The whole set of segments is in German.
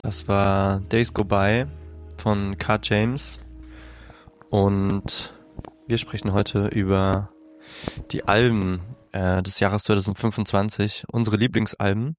Das war Days Go By von K. James und wir sprechen heute über die Alben des Jahres 2025, unsere Lieblingsalben.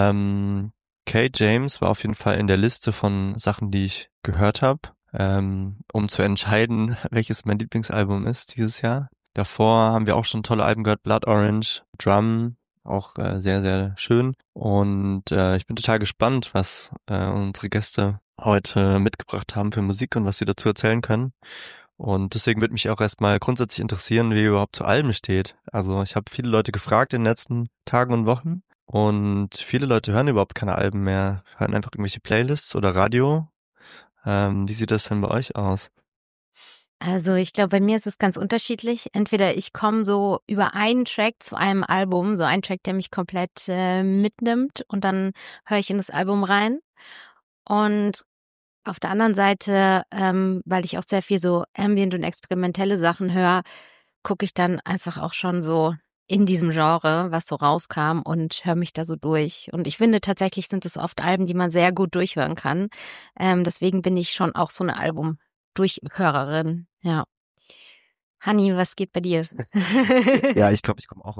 K. James war auf jeden Fall in der Liste von Sachen, die ich gehört habe, um zu entscheiden, welches mein Lieblingsalbum ist dieses Jahr. Davor haben wir auch schon tolle Alben gehört, Blood Orange, Drum, auch sehr, sehr schön. Und ich bin total gespannt, was unsere Gäste heute mitgebracht haben für Musik und was sie dazu erzählen können. Und deswegen würde mich auch erstmal grundsätzlich interessieren, wie ihr überhaupt zu Alben steht. Also ich habe viele Leute gefragt in den letzten Tagen und Wochen und viele Leute hören überhaupt keine Alben mehr, hören einfach irgendwelche Playlists oder Radio. Wie sieht das denn bei euch aus? Also ich glaube, bei mir ist es ganz unterschiedlich. Entweder ich komme so über einen Track zu einem Album, so einen Track, der mich komplett mitnimmt und dann höre ich in das Album rein. Und auf der anderen Seite, weil ich auch sehr viel so Ambient und experimentelle Sachen höre, gucke ich dann einfach auch schon so in diesem Genre, was so rauskam und höre mich da so durch. Und ich finde tatsächlich sind es oft Alben, die man sehr gut durchhören kann. Deswegen bin ich schon auch so eine Album-Durchhörerin. Ja. Hanni, was geht bei dir? Ja, ich glaube,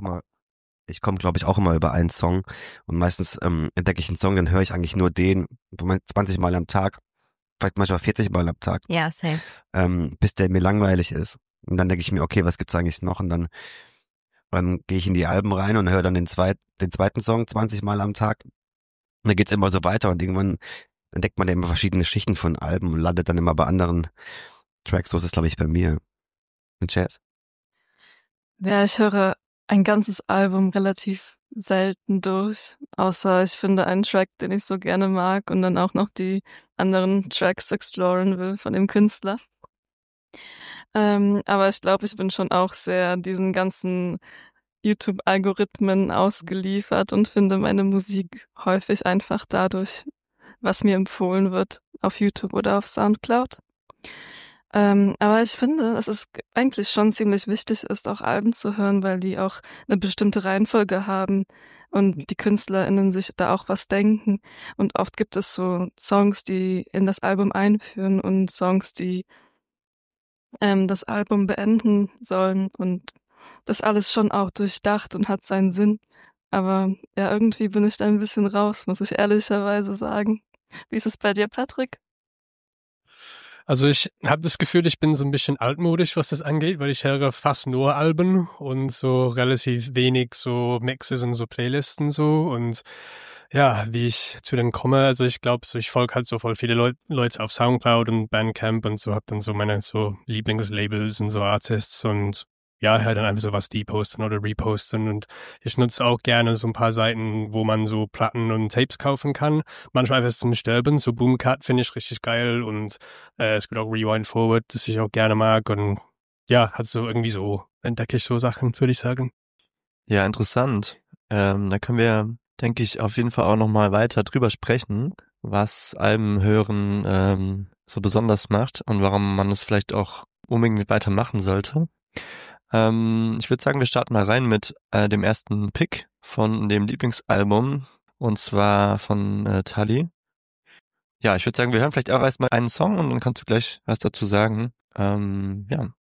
glaube ich, auch immer über einen Song und meistens entdecke ich einen Song, dann höre ich eigentlich nur den 20 Mal am Tag, vielleicht manchmal 40 Mal am Tag, Ja, same. bis der mir langweilig ist. Und dann denke ich mir, okay, was gibt's eigentlich noch? Und dann gehe ich in die Alben rein und höre dann den zweiten Song 20 Mal am Tag. Und dann geht's immer so weiter und irgendwann entdeckt man ja immer verschiedene Schichten von Alben und landet dann immer bei anderen Tracks. So ist es, glaube ich, bei mir. Mit Jazz. Ja, ich höre ein ganzes Album relativ selten durch, außer ich finde einen Track, den ich so gerne mag und dann auch noch die anderen Tracks exploren will von dem Künstler. Aber ich glaube, ich bin schon auch sehr diesen ganzen YouTube-Algorithmen ausgeliefert und finde meine Musik häufig einfach dadurch, was mir empfohlen wird auf YouTube oder auf SoundCloud. Aber ich finde, dass es eigentlich schon ziemlich wichtig ist, auch Alben zu hören, weil die auch eine bestimmte Reihenfolge haben und die KünstlerInnen sich da auch was denken. Und oft gibt es so Songs, die in das Album einführen und Songs, die das Album beenden sollen. Und das alles schon auch durchdacht und hat seinen Sinn. Aber ja, irgendwie bin ich da ein bisschen raus, muss ich ehrlicherweise sagen. Wie ist es bei dir, Patrick? Also ich habe das Gefühl, ich bin so ein bisschen altmodisch, was das angeht, weil ich höre fast nur Alben und so relativ wenig so Mixes und so Playlisten so. Und ja, wie ich zu denen komme, also ich glaube, so ich folge halt so voll viele Leute auf SoundCloud und Bandcamp und so, habe dann so meine so Lieblingslabels und so Artists und ja, halt dann einfach so was die posten oder reposten. Und ich nutze auch gerne so ein paar Seiten, wo man so Platten und Tapes kaufen kann. Manchmal einfach zum Stöbern, so Boomcut finde ich richtig geil und es gibt auch Rewind Forward, das ich auch gerne mag und ja, hat so irgendwie so entdecke ich so Sachen, würde ich sagen. Ja, interessant. Da können wir, denke ich, auf jeden Fall auch nochmal weiter drüber sprechen, was Alben hören so besonders macht und warum man es vielleicht auch unbedingt weitermachen sollte. Ich würde sagen, wir starten mal rein mit dem ersten Pick von dem Lieblingsalbum und zwar von Tali. Ja, ich würde sagen, wir hören vielleicht auch erstmal einen Song und dann kannst du gleich was dazu sagen. Ja,